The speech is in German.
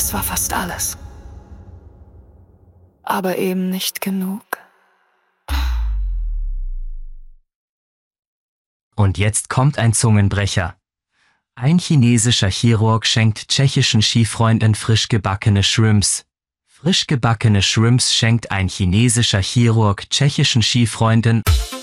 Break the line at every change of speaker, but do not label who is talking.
Es war fast alles. Aber eben nicht genug.
Und jetzt kommt ein Zungenbrecher. Ein chinesischer Chirurg schenkt tschechischen Skifreunden frisch gebackene Shrimps. Frisch gebackene Shrimps schenkt ein chinesischer Chirurg tschechischen Skifreunden.